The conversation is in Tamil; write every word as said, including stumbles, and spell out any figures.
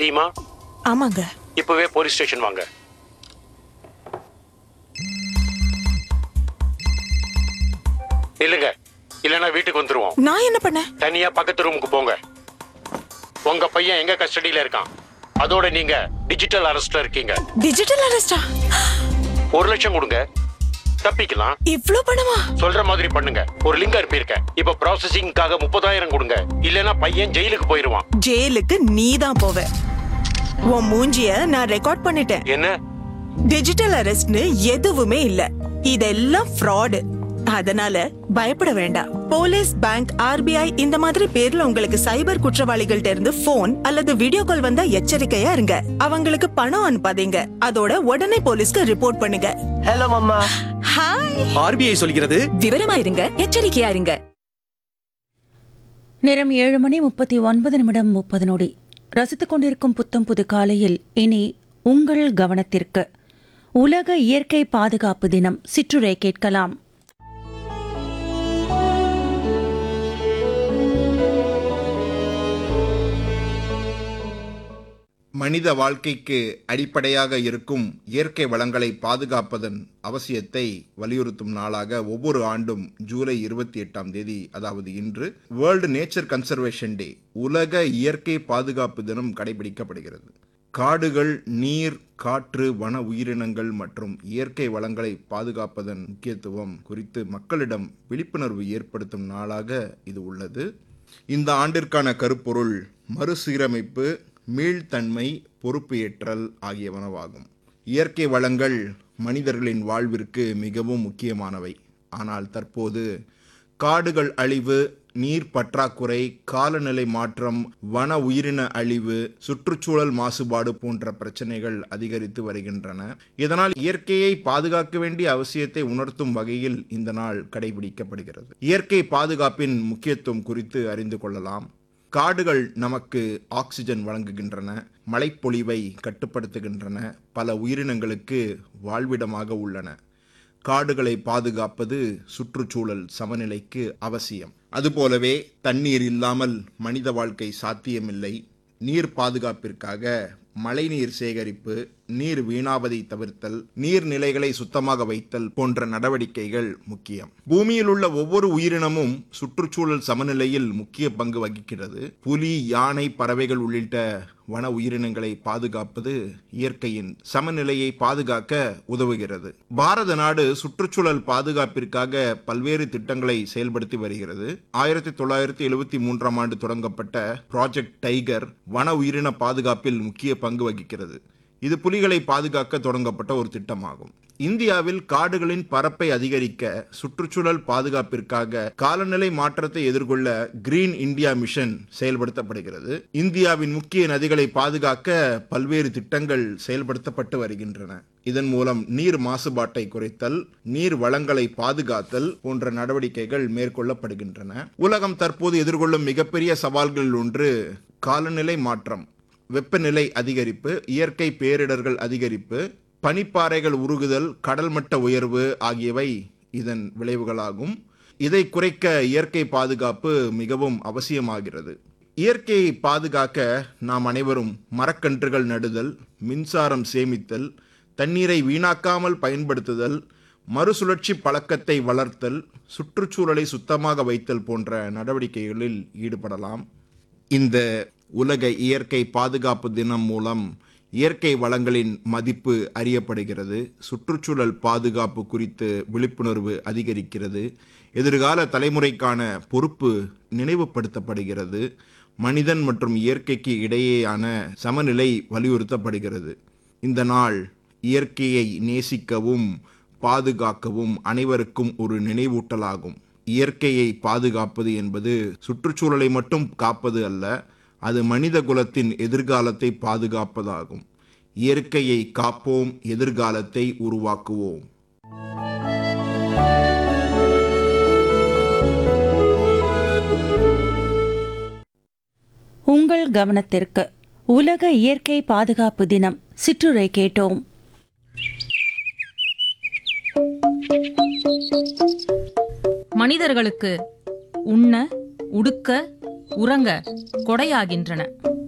தெரியுமா? ஆமாங்க. இப்பவே போலீஸ் ஸ்டேஷன் வாங்க. இல்லங்க, இல்லனா வீட்டுக்கு வந்துருவோம். நான் என்ன பண்ண? தனியா பக்கத்து ரூமுக்கு போங்க. உங்க பையன் எங்க கஸ்டடியில இருக்கான். அதோட நீங்க டிஜிட்டல் அரெஸ்ட்ல இருக்கீங்க. டிஜிட்டல் அரெஸ்டா? ஒரு லட்சம் கொடுங்க, தப்பிக்கலாம். இவ்ளோ பணமா? சொல்ற மாதிரி பண்ணுங்க. ஒரு லிங்க் அனுப்பியிருக்கேன். இப்ப ப்ராசஸிங்காக முப்பதாயிரம் கொடுங்க. இல்லனா பையன் ஜெயிலுக்கு போயிருவான். ஜெயிலுக்கு நீ தான் போவ. உன் மூஞ்சிய நான் ரெக்கார்ட் பண்ணிட்டேன். என்ன? டிஜிட்டல் அரெஸ்ட்னு எதுவுமே இல்ல. இதெல்லாம் ஃப்ராடு. அதனால பயப்பட வேண்டாம். போலீஸ், பேங்க், ஆர்பிஐ இந்த மாதிரி பேர்ல உங்களுக்கு சைபர் குற்றவாளிகள்ட்ட இருந்து போன் அல்லது வீடியோ கால் வந்தா எச்சரிக்கையா இருங்க. அவங்களுக்கு பணம் அனுப்பாதீங்க. அதோட உடனே போலீஸ்க்கு ரிப்போர்ட் பண்ணுங்க. Hello mamma. ஹாய். ஆர்பிஐ சொல்கிறது விவரமா இருங்க, எச்சரிக்கையா இருங்க. நேரம் ஏழு மணி முப்பத்தி ஒன்பது நிமிடம் முப்பது நொடி. ரசித்துக் கொண்டிருக்கும் புத்தம் புது காலையில் இனி உங்கள் கவனத்திற்கு உலக இயற்கை பாதுகாப்பு தினம் சிற்றுரை கேட்கலாம். மனித வாழ்க்கைக்கு அடிப்படையாக இருக்கும் இயற்கை வளங்களை பாதுகாப்பதன் அவசியத்தை வலியுறுத்தும் நாளாக ஒவ்வொரு ஆண்டும் ஜூலை இருபத்தி எட்டாம் தேதி, அதாவது இன்று, வேர்ல்டு நேச்சர் கன்சர்வேஷன் டே, உலக இயற்கை பாதுகாப்பு தினம் கடைபிடிக்கப்படுகிறது. காடுகள், நீர், காற்று, வன உயிரினங்கள் மற்றும் இயற்கை வளங்களை பாதுகாப்பதன் முக்கியத்துவம் குறித்து மக்களிடம் விழிப்புணர்வு ஏற்படுத்தும் நாளாக இது உள்ளது. இந்த ஆண்டிற்கான கருப்பொருள் மறுசீரமைப்பு, மீள்தன்மை, பொறுப்பு ஏற்றல் ஆகியவனவாகும். இயற்கை வளங்கள் மனிதர்களின் வாழ்விற்கு மிகவும் முக்கியமானவை. ஆனால் தற்போது காடுகள் அழிவு, நீர் பற்றாக்குறை, காலநிலை மாற்றம், வன உயிரின அழிவு, சுற்றுச்சூழல் மாசுபாடு போன்ற பிரச்சனைகள் அதிகரித்து வருகின்றன. இதனால் இயற்கையை பாதுகாக்க வேண்டிய அவசியத்தை உணர்த்தும் வகையில் இந்த நாள் கடைபிடிக்கப்படுகிறது. இயற்கை பாதுகாப்பின் முக்கியத்துவம் குறித்து அறிந்து கொள்ளலாம். காடுகள் நமக்கு ஆக்சிஜன் வழங்குகின்றன, மழைப்பொழிவை கட்டுப்படுத்துகின்றன, பல உயிரினங்களுக்கு வாழ்விடமாக உள்ளன. காடுகளை பாதுகாப்பது சுற்றுச்சூழல் சமநிலைக்கு அவசியம். அதுபோலவே தண்ணீர் இல்லாமல் மனித வாழ்க்கை சாத்தியமில்லை. நீர் பாதுகாப்பிற்காக மழைநீர் சேகரிப்பு, நீர் வீணாவதை தவிர்த்தல், நீர்நிலைகளை சுத்தமாக வைத்தல் போன்ற நடவடிக்கைகள் முக்கியம். பூமியில் உள்ள ஒவ்வொரு உயிரினமும் சுற்றுச்சூழல் சமநிலையில் முக்கிய பங்கு வகிக்கிறது. புலி, யானை, பறவைகள் உள்ளிட்ட வன உயிரினங்களை பாதுகாப்பது இயற்கையின் சமநிலையை பாதுகாக்க உதவுகிறது. பாரத நாடு சுற்றுச்சூழல் பாதுகாப்பிற்காக பல்வேறு திட்டங்களை செயல்படுத்தி வருகிறது. ஆயிரத்தி தொள்ளாயிரத்தி எழுபத்தி மூன்றாம் ஆண்டு தொடங்கப்பட்ட ப்ராஜெக்ட் டைகர் வன உயிரின பாதுகாப்பில் முக்கிய பங்கு வகிக்கிறது. இது புலிகளை பாதுகாக்க தொடங்கப்பட்ட ஒரு திட்டமாகும். இந்தியாவில் காடுகளின் பரப்பை அதிகரிக்க, சுற்றுச்சூழல் பாதுகாப்பிற்காக காலநிலை மாற்றத்தை எதிர்கொள்ள கிரீன் இந்தியா மிஷன் செயல்படுத்தப்படுகிறது. இந்தியாவின் முக்கிய நதிகளை பாதுகாக்க பல்வேறு திட்டங்கள் செயல்படுத்தப்பட்டு வருகின்றன. இதன் மூலம் நீர் மாசுபாட்டை குறைத்தல், நீர் வளங்களை பாதுகாத்தல் போன்ற நடவடிக்கைகள் மேற்கொள்ளப்படுகின்றன. உலகம் தற்போது எதிர்கொள்ளும் மிகப்பெரிய சவால்களில் ஒன்று காலநிலை மாற்றம், வெப்பநிலை அதிகரிப்பு, இயற்கை பேரிடர்கள் அதிகரிப்பு, பனிப்பாறைகள் உருகுதல், கடல் மட்ட உயர்வு ஆகியவை இதன் விளைவுகளாகும். இதை குறைக்க இயற்கை பாதுகாப்பு மிகவும் அவசியமாகிறது. இயற்கையை பாதுகாக்க நாம் அனைவரும் மரக்கன்றுகள் நடுதல், மின்சாரம் சேமித்தல், தண்ணீரை வீணாக்காமல் பயன்படுத்துதல், மறுசுழற்சி பழக்கத்தை வளர்த்தல், சுற்றுச்சூழலை சுத்தமாக வைத்தல் போன்ற நடவடிக்கைகளில் ஈடுபடலாம். இந்த உலக இயற்கை பாதுகாப்பு தினம் மூலம் இயற்கை வளங்களின் மதிப்பு அறியப்படுகிறது. சுற்றுச்சூழல் பாதுகாப்பு குறித்து விழிப்புணர்வு அதிகரிக்கிறது. எதிர்கால தலைமுறைக்கான பொறுப்பு நினைவுபடுத்தப்படுகிறது. மனிதன் மற்றும் இயற்கைக்கு இடையேயான சமநிலை வலியுறுத்தப்படுகிறது. இந்த நாள் இயற்கையை நேசிக்கவும் பாதுகாக்கவும் அனைவருக்கும் ஒரு நினைவூட்டலாகும். இயற்கையை பாதுகாப்பது என்பது சுற்றுச்சூழலை மட்டும் காப்பது அல்ல, அது மனித குலத்தின் எதிர்காலத்தை பாதுகாப்பதாகும். இயற்கையை காப்போம், எதிர்காலத்தை உருவாக்குவோம். உங்கள் கவனத்திற்கு உலக இயற்கை பாதுகாப்பு தினம் சிற்றுரை கேட்டோம். மனிதர்களுக்கு உண்ண, உடுக்க, உறங்க கொடையாகின்றன.